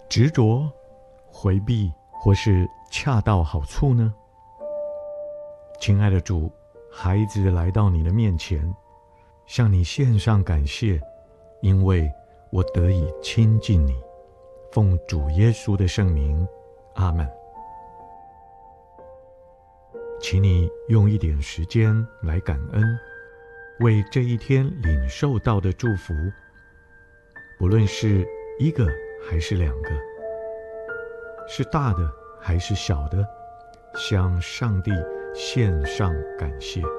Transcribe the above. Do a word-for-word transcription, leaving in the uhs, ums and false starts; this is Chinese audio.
执着、回避，或是恰到好处呢？亲爱的主，孩子来到你的面前，向你献上感谢，因为我得以亲近你。奉主耶稣的圣名，阿们。请你用一点时间来感恩，为这一天领受到的祝福，不论是一个还是两个，是大的还是小的，向上帝献上感谢。